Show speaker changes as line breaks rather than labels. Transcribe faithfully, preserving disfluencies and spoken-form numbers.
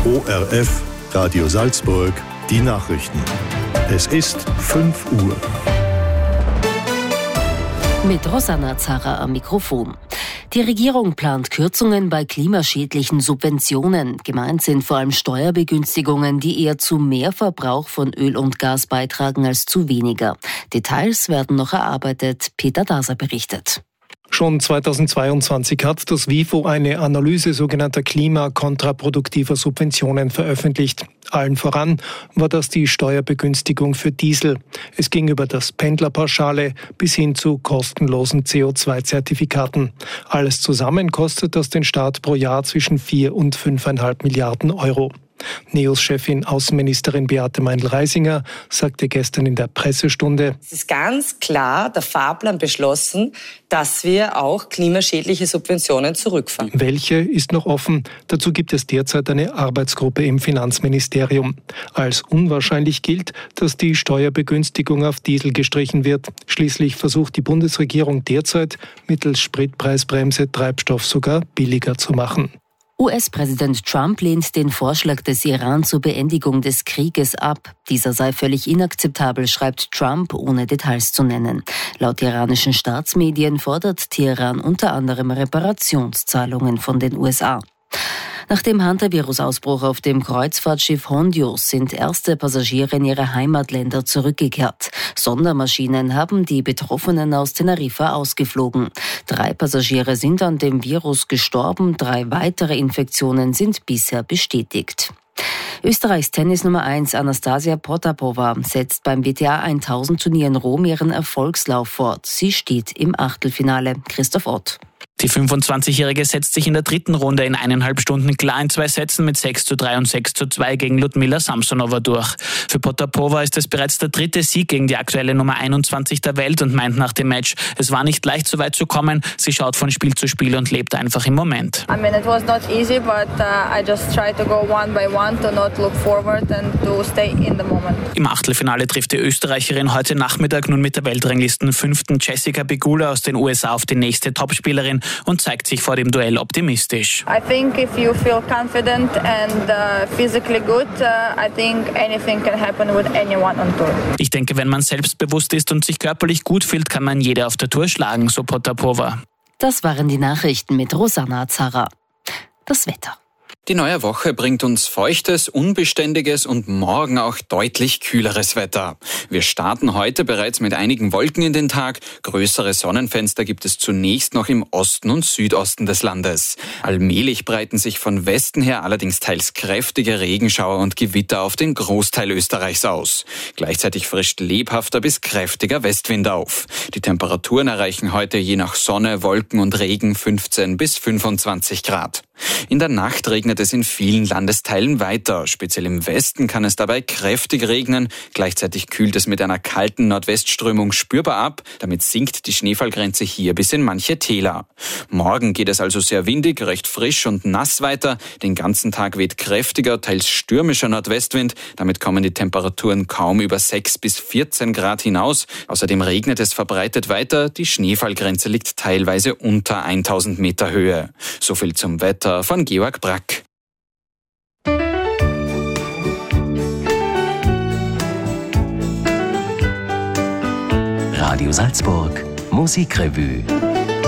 O R F, Radio Salzburg, die Nachrichten. Es ist fünf Uhr.
Mit Rosanna Zarra am Mikrofon. Die Regierung plant Kürzungen bei klimaschädlichen Subventionen. Gemeint sind vor allem Steuerbegünstigungen, die eher zu mehr Verbrauch von Öl und Gas beitragen als zu weniger. Details werden noch erarbeitet. Peter Daser berichtet.
Schon zweitausendzweiundzwanzig hat das WIFO eine Analyse sogenannter klimakontraproduktiver Subventionen veröffentlicht. Allen voran war das die Steuerbegünstigung für Diesel. Es ging über das Pendlerpauschale bis hin zu kostenlosen C O zwei Zertifikaten. Alles zusammen kostet das den Staat pro Jahr zwischen vier und fünfeinhalb Milliarden Euro. NEOS-Chefin Außenministerin Beate Meindl-Reisinger sagte gestern in der Pressestunde:
Es ist ganz klar der Fahrplan beschlossen, dass wir auch klimaschädliche Subventionen zurückfahren.
Welche ist noch offen? Dazu gibt es derzeit eine Arbeitsgruppe im Finanzministerium. Als unwahrscheinlich gilt, dass die Steuerbegünstigung auf Diesel gestrichen wird. Schließlich versucht die Bundesregierung derzeit, mittels Spritpreisbremse Treibstoff sogar billiger zu machen.
U S-Präsident Trump lehnt den Vorschlag des Iran zur Beendigung des Krieges ab. Dieser sei völlig inakzeptabel, schreibt Trump, ohne Details zu nennen. Laut iranischen Staatsmedien fordert Teheran unter anderem Reparationszahlungen von den U S A. Nach dem Hantavirus-Ausbruch auf dem Kreuzfahrtschiff Hondios sind erste Passagiere in ihre Heimatländer zurückgekehrt. Sondermaschinen haben die Betroffenen aus Teneriffa ausgeflogen. Drei Passagiere sind an dem Virus gestorben, drei weitere Infektionen sind bisher bestätigt. Österreichs Tennis Nummer eins Anastasia Potapova setzt beim W T A tausend Turnier in Rom ihren Erfolgslauf fort. Sie steht im Achtelfinale. Christoph Ott.
Die fünfundzwanzigjährige setzt sich in der dritten Runde in eineinhalb Stunden klar in zwei Sätzen mit sechs zu drei und sechs zu zwei gegen Ludmila Samsonova durch. Für Potapova ist es bereits der dritte Sieg gegen die aktuelle Nummer einundzwanzig der Welt und meint nach dem Match, es war nicht leicht, so weit zu kommen. Sie schaut von Spiel zu Spiel und lebt einfach im Moment.
I mean, it was not easy, but uh, I just tried to go one by one, to not look forward and to stay in the moment.
Im Achtelfinale trifft die Österreicherin heute Nachmittag nun mit der Weltranglisten fünften Jessica Pegula aus den U S A auf die nächste Topspielerin und zeigt sich vor dem Duell optimistisch.
I think if you feel confident and uh, physically good, uh, I think anything can happen with anyone on tour.
Ich denke, wenn man selbstbewusst ist und sich körperlich gut fühlt, kann man jeder auf der Tour schlagen, so Potapova.
Das waren die Nachrichten mit Rosanna Zarra. Das Wetter.
Die neue Woche bringt uns feuchtes, unbeständiges und morgen auch deutlich kühleres Wetter. Wir starten heute bereits mit einigen Wolken in den Tag. Größere Sonnenfenster gibt es zunächst noch im Osten und Südosten des Landes. Allmählich breiten sich von Westen her allerdings teils kräftige Regenschauer und Gewitter auf den Großteil Österreichs aus. Gleichzeitig frischt lebhafter bis kräftiger Westwind auf. Die Temperaturen erreichen heute je nach Sonne, Wolken und Regen fünfzehn bis fünfundzwanzig Grad. In der Nacht regnet es in vielen Landesteilen weiter. Speziell im Westen kann es dabei kräftig regnen. Gleichzeitig kühlt es mit einer kalten Nordwestströmung spürbar ab. Damit sinkt die Schneefallgrenze hier bis in manche Täler. Morgen geht es also sehr windig, recht frisch und nass weiter. Den ganzen Tag weht kräftiger, teils stürmischer Nordwestwind. Damit kommen die Temperaturen kaum über sechs bis vierzehn Grad hinaus. Außerdem regnet es verbreitet weiter. Die Schneefallgrenze liegt teilweise unter tausend Meter Höhe. So viel zum Wetter von Georg Brack.
Radio Salzburg, Musikrevue.